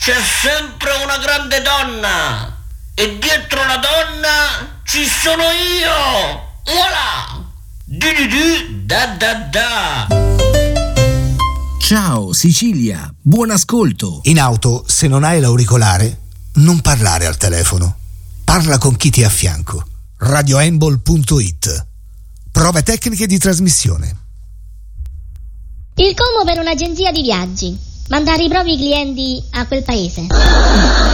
c'è sempre una grande donna e dietro la donna ci sono io. Voilà! Di da da da. Ciao Sicilia, buon ascolto. In auto, se non hai l'auricolare, non parlare al telefono. Parla con chi ti è a fianco. radioembol.it. Prove tecniche di trasmissione. Il Como per un'agenzia di viaggi. Mandare i propri clienti a quel paese.